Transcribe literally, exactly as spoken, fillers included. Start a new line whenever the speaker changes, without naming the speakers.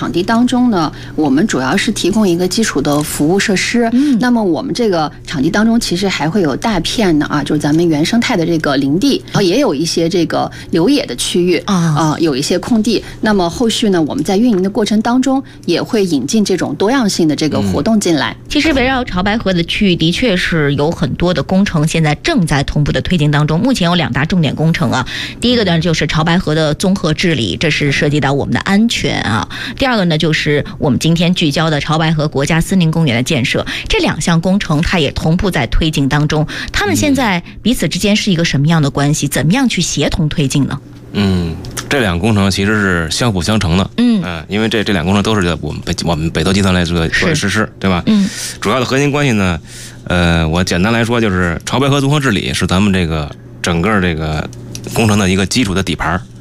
场地当中呢，我们主要是提供一个基础的服务设施。嗯，那么我们这个场地当中其实还会有大片的啊，就是咱们原生态的这个林地，然后也有一些这个留野的区域啊、呃，有一些空地。那么后续呢，我们在运营的过程当中也会引进这种多样性的这个活动进来。嗯、
其实围绕潮白河的区域的确是有很多的工程，现在正在同步的推进当中。目前有两大重点工程啊，第一个呢就是潮白河的综合治理，这是涉及到我们的安全啊。第二个呢就是我们今天聚焦的潮白河国家森林公园的建设，这两项工程它也同步在推进当中。他们现在彼此之间是一个什么样的关系？怎么样去协同推进呢？
嗯，这两个工程其实是相辅相成的。嗯，呃、因为这这两个工程都是我们北我们北投集团来这个实施，对吧？嗯，主要的核心关系呢，呃，我简单来说就是潮白河综合治理是咱们这个整个这个工程的一个基础的底盘